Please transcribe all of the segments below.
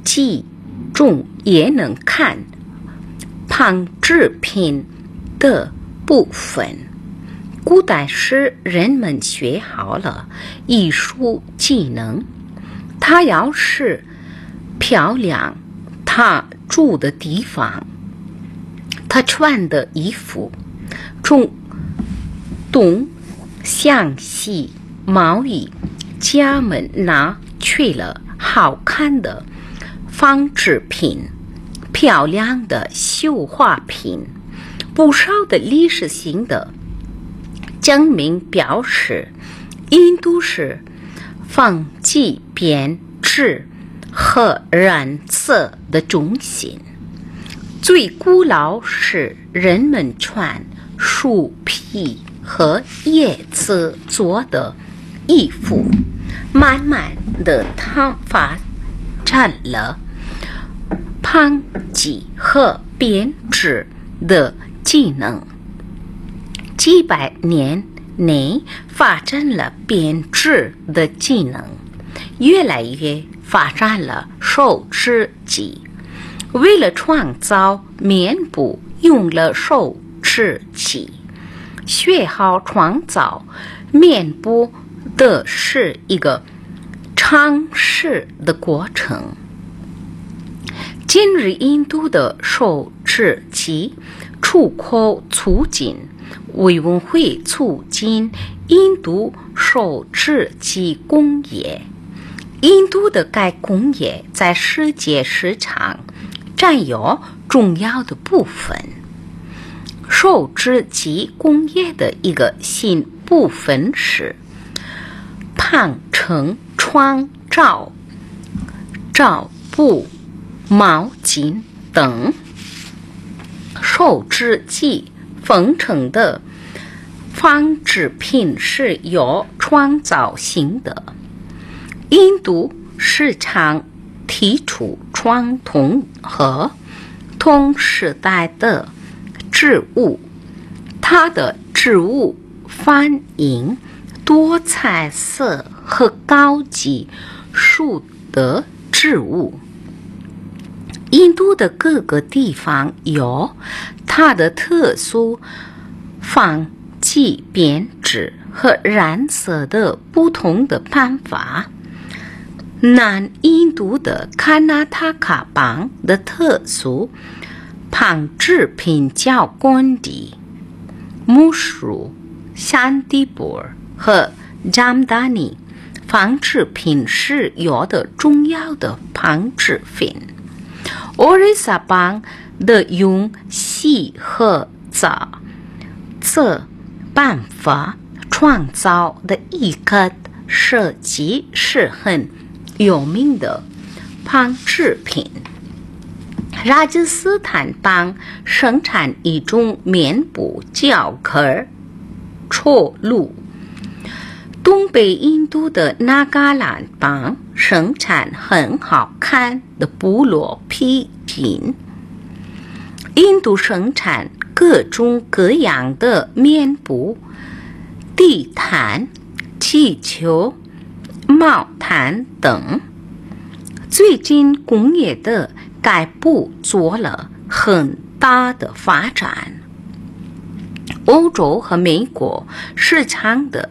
记中也能看旁制品的部分。古代时人们学好了艺术技能，他要是漂亮，他住的地方，他穿的衣服，从东向西贸易家们拿去了好看的纺织品，漂亮的绣花品。不少的历史性的证明表示，印度是纺机编织和染色的中心。最古老是人们穿树皮和叶子做的衣服，慢慢的它发展了纺机和编织的技能。几百年内发展了编织的技能，越来越发展了手织机。为了创造面部，用了手织机。学好创造面部的是一个长时的过程。今日印度的手织机出口促进委员会促进印度手织机工业。印度的该工业在世界市场占有重要的部分。手织机工业的一个新部分是纺成床罩、罩布、毛巾等。手织机缝成的纺织品是有创造性的。印度市场提出传统和同时代的织物，它的织物反映多彩色和高级数的织物。印度的各个地方有它的特殊纺机编织和染色的不同的办法。南印度的卡纳塔卡邦的特殊纺织品叫贡地、木梳、山地布和占达尼。纺织品是有的重要的纺织品。奥瑞萨邦的用锡和这办法创造的一个设计是很有名的纺织品。拉吉斯坦邦生产一种面部叫壳绰露。东北印度的那嘎兰邦生产很好看的部落皮筋。印度生产各种各样的面部、地毯、气球、毛毯等。最近工业的该部做了很大的发展。欧洲和美国市场的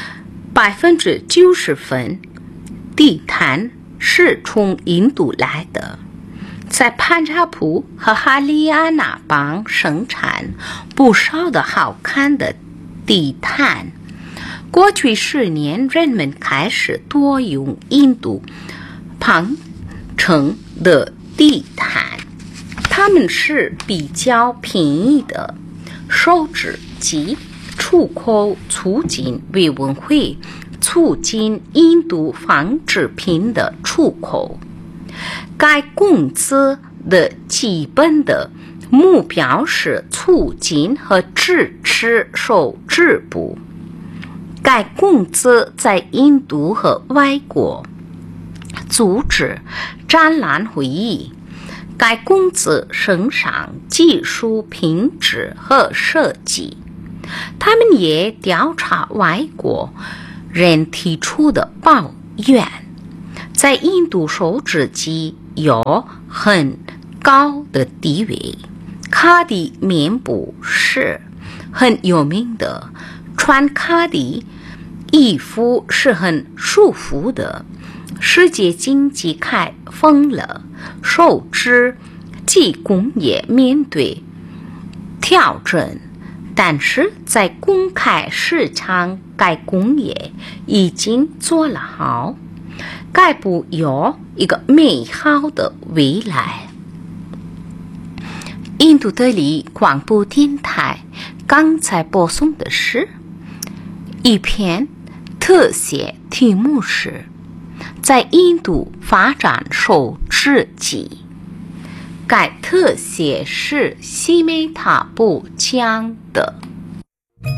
90%分地毯是从印度来的。在潘查普和哈里亚纳邦生产不少的好看的地毯。过去10年，人们开始多用印度纺成的地毯，它们是比较便宜的。手织机出口促进委员会促进印度纺织品的出口。该公司的基本的目标是促进和支持手织部。该公司在印度和外国组织展览会议。该公司生产技术品质和设计。他们也调查外国人提出的抱怨。在印度手织机有很高的地位。卡迪面部是很有名的，穿卡迪衣服是很舒服的。世界经济开放了，受制技工业面对挑战，但是在公开市场，该工业已经做了好，该不有一个美好的未来。印度德里广播电台刚才播送的是一篇特写，题目是在印度发展受制记。该特写是西梅塔布讲的。